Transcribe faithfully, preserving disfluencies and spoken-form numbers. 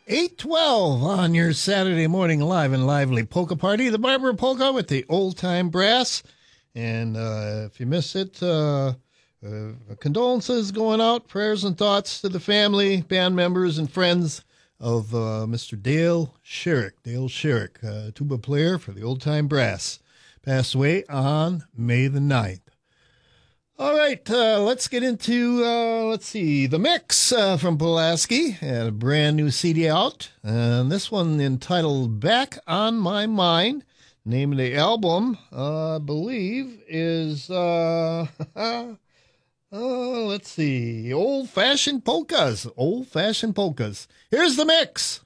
eight twelve on your Saturday morning live and lively polka party, the Barbara Polka with the Old Time Brass. And uh, if you miss it, uh, uh, condolences going out, prayers and thoughts to the family, band members, and friends of uh, Mister Dale Sherrick. Dale Sherrick, uh, tuba player for the Old Time Brass, passed away on May the ninth. All right, uh, let's get into, uh, let's see, The Mix uh, from Pulaski. Had a brand new C D out, and this one entitled Back on My Mind. Name of the album, uh, I believe, is, uh, uh, let's see, Old Fashioned Polkas. Old Fashioned Polkas. Here's The Mix.